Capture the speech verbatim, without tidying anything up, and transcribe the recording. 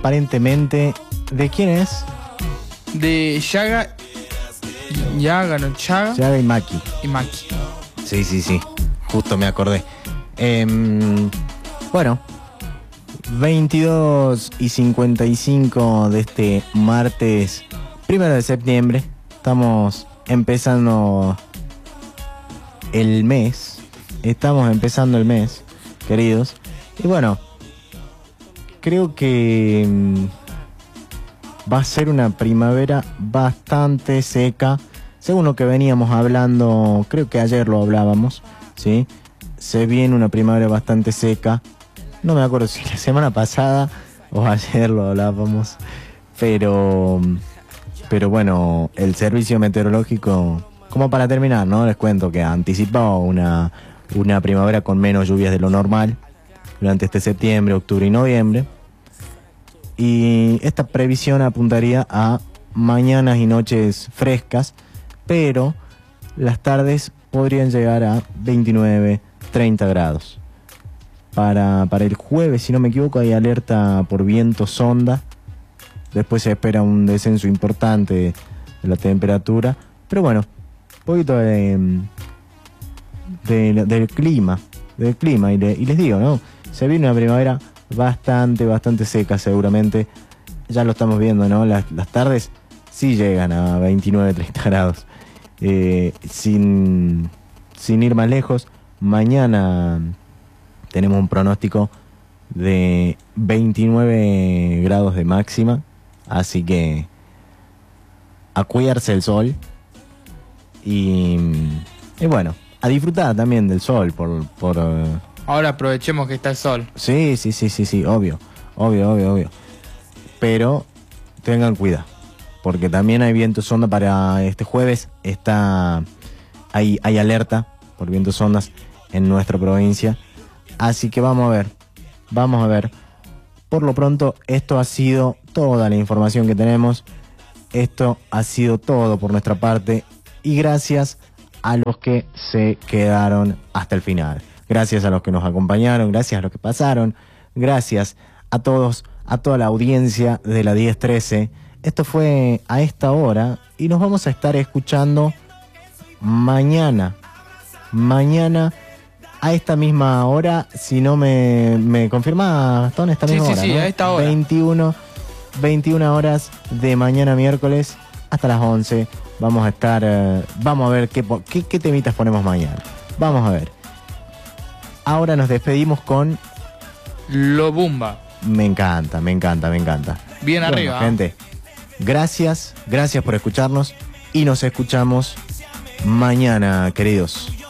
aparentemente, ¿de quién es? De Yaga, Yaga, no, Yaga, Yaga y Maki. y Maki. Sí, sí, sí, justo me acordé. Eh, bueno, veintidós y cincuenta y cinco de este martes primero de septiembre. Estamos empezando el mes. Estamos empezando el mes, queridos. Y bueno, creo que mmm, va a ser una primavera bastante seca. Según lo que veníamos hablando, creo que ayer lo hablábamos, ¿sí? Se viene una primavera bastante seca. No me acuerdo si la semana pasada o ayer lo hablábamos. Pero, pero bueno, el servicio meteorológico, como para terminar, ¿no? Les cuento que anticipaba una, una primavera con menos lluvias de lo normal durante este septiembre, octubre y noviembre. Y esta previsión apuntaría a mañanas y noches frescas, pero las tardes podrían llegar a veintinueve, treinta grados. Para, para el jueves, si no me equivoco, hay alerta por viento sonda. Después se espera un descenso importante de, de la temperatura. Pero bueno, un poquito de, de, del clima, del clima y, le, y les digo, ¿no? Se viene una primavera bastante, bastante seca seguramente. Ya lo estamos viendo, ¿no? Las, las tardes sí llegan a veintinueve, treinta grados. Eh, sin, sin ir más lejos, mañana tenemos un pronóstico de veintinueve grados de máxima. Así que a cuidarse el sol. Y, y bueno, a disfrutar también del sol por... por Ahora aprovechemos que está el sol. Sí, sí, sí, sí, sí, obvio, obvio, obvio, obvio. Pero tengan cuidado, porque también hay viento sonda para este jueves. Está, hay, hay alerta por vientos sondas en nuestra provincia. Así que vamos a ver, vamos a ver. Por lo pronto, esto ha sido toda la información que tenemos. Esto ha sido todo por nuestra parte. Y gracias a los que se quedaron hasta el final. Gracias a los que nos acompañaron, gracias a los que pasaron, gracias a todos, a toda la audiencia de la diez trece. Esto fue a esta hora y nos vamos a estar escuchando mañana. Mañana a esta misma hora, si no me, me confirma, Gastón, esta misma sí, hora, sí, sí, ¿no? a esta hora. veintiuno, veintiuna horas de mañana miércoles hasta las once. Vamos a estar, eh, vamos a ver qué, qué, qué temitas ponemos mañana. Vamos a ver. Ahora nos despedimos con... Lo Bumba. Me encanta, me encanta, me encanta. Bien bueno, arriba. gente, gracias, gracias por escucharnos y nos escuchamos mañana, queridos.